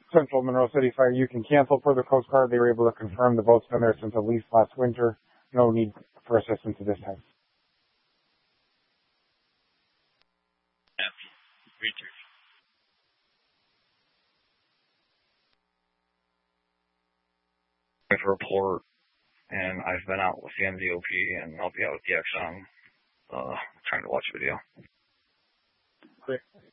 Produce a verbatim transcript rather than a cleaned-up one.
Central Monroe City Fire. You can cancel for the Coast Guard. They were able to confirm the boat's been there since at least last winter. No need for assistance at this time. Yeah, Richard. For report, and I've been out with the M D O P, and I'll be out with the Exxon, uh, trying to watch a video. Great.